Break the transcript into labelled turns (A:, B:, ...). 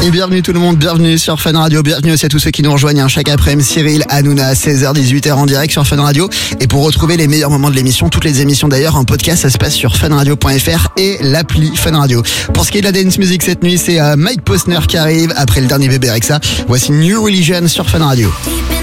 A: Et bienvenue tout le monde, bienvenue sur Fun Radio, bienvenue aussi à tous ceux qui nous rejoignent chaque après-midi. Cyril, Hanouna, 16h-18h en direct sur Fun Radio. Et pour retrouver les meilleurs moments de l'émission, toutes les émissions d'ailleurs en podcast, ça se passe sur funradio.fr et l'appli Fun Radio. Pour ce qui est de la dance music cette nuit, c'est Mike Posner qui arrive après le dernier bébé avec ça. Voici New Religion sur Fun Radio.